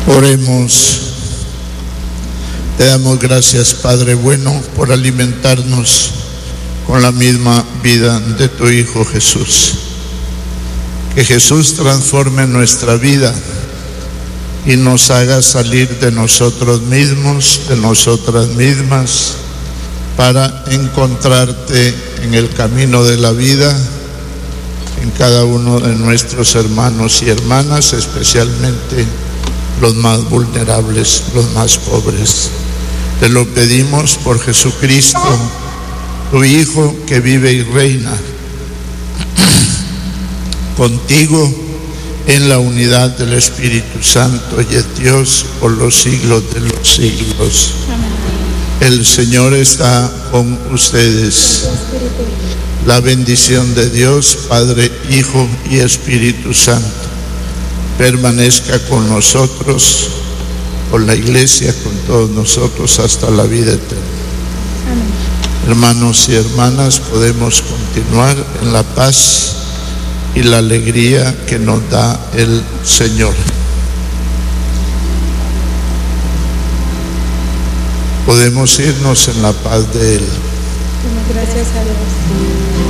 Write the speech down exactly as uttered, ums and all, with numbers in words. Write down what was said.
Oremos. Te damos gracias, Padre bueno, por alimentarnos con la misma vida de tu Hijo Jesús. Que Jesús transforme nuestra vida y nos haga salir de nosotros mismos, de nosotras mismas, para encontrarte en el camino de la vida, en cada uno de nuestros hermanos y hermanas, especialmente los más vulnerables, los más pobres. Te lo pedimos por Jesucristo, tu Hijo, que vive y reina contigo en la unidad del Espíritu Santo y es Dios por los siglos de los siglos. El Señor está con ustedes. La bendición de Dios, Padre, Hijo y Espíritu Santo, permanezca con nosotros, con la Iglesia, con todos nosotros hasta la vida eterna. Amén. Hermanos y hermanas, podemos continuar en la paz y la alegría que nos da el Señor. Podemos irnos en la paz de Él. Gracias a Dios.